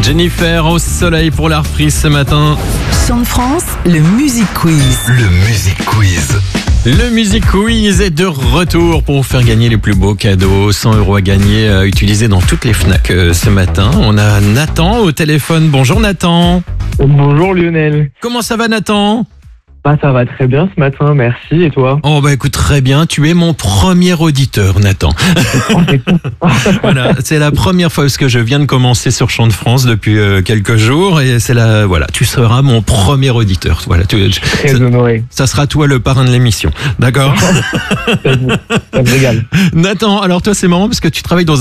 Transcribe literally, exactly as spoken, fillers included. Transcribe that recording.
Jennifer au soleil pour la reprise ce matin. Chant de France, le Music Quiz. Le Music Quiz. Le Music Quiz est de retour pour vous faire gagner les plus beaux cadeaux. cent euros à gagner, euh, utilisés dans toutes les Fnac euh, ce matin. On a Nathan au téléphone. Bonjour Nathan. Bonjour Lionel. Comment ça va Nathan ? Bah ça va très bien ce matin, merci. Et toi? Oh bah écoute, très bien. Tu es mon premier auditeur Nathan. Voilà, c'est la première fois parce que je viens de commencer sur Chant de France depuis euh, quelques jours et c'est la voilà, tu seras mon premier auditeur. Voilà, tu, Très ça, honoré. ça sera toi le parrain de l'émission. D'accord ? Ça me régale. Nathan, alors toi c'est marrant parce que tu travailles dans